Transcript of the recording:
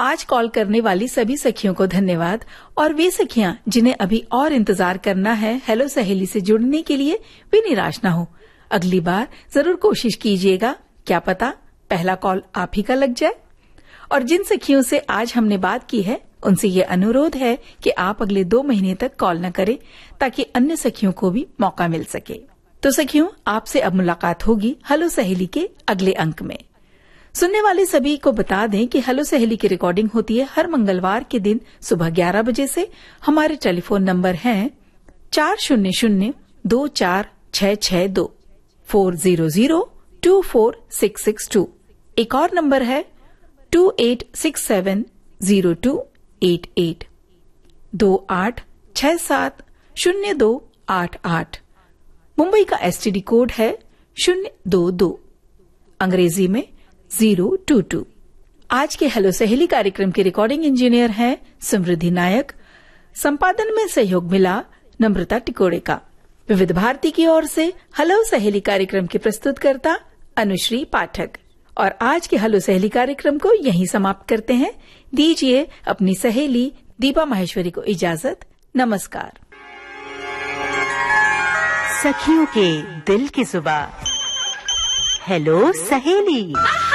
आज कॉल करने वाली सभी सखियों को धन्यवाद। और वे सखियां जिन्हें अभी और इंतजार करना है हेलो सहेली से जुड़ने के लिए, वे निराश न हो। अगली बार जरूर कोशिश कीजिएगा, क्या पता पहला कॉल आप ही का लग जाए। और जिन सखियों से आज हमने बात की है, उनसे ये अनुरोध है कि आप अगले 2 महीने तक कॉल न करें, ताकि अन्य सखियों को भी मौका मिल सके। तो सखियों, आपसे अब मुलाकात होगी हेलो सहेली के अगले अंक में। सुनने वाले सभी को बता दें कि हेलो सहेली की रिकॉर्डिंग होती है हर मंगलवार के दिन सुबह 11 बजे से। हमारे टेलीफोन नंबर हैं 40024662 400246662। एक और नंबर है 28670288 28670288। मुंबई का एसटीडी कोड है 022, अंग्रेजी में 022। आज के हेलो सहेली कार्यक्रम के रिकॉर्डिंग इंजीनियर हैं समृद्धि नायक। संपादन में सहयोग मिला नम्रता टिकोड़े का। विविध भारती की ओर से हेलो सहेली कार्यक्रम के प्रस्तुतकर्ता अनुश्री पाठक। और आज के हेलो सहेली कार्यक्रम को यहीं समाप्त करते हैं। दीजिए अपनी सहेली दीपा माहेश्वरी को इजाजत। नमस्कार। सखियों के दिल की जुबान, हेलो सहेली।